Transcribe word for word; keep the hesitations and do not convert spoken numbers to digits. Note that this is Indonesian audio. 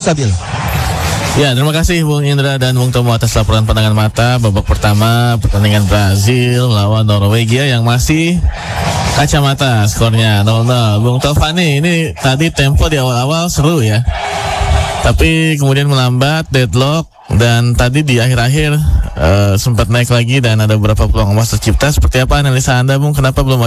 Sabil. Ya, terima kasih Bung Indra dan Bung Tomo atas laporan pandangan mata babak pertama pertandingan Brazil lawan Norwegia yang masih kacamata skornya nol nol. Bung Tovani, ini tadi tempo di awal-awal seru ya, tapi kemudian melambat, deadlock, dan tadi di akhir-akhir uh, sempat naik lagi dan ada beberapa peluang emas tercipta. Seperti apa analisa Anda, Bung? Kenapa belum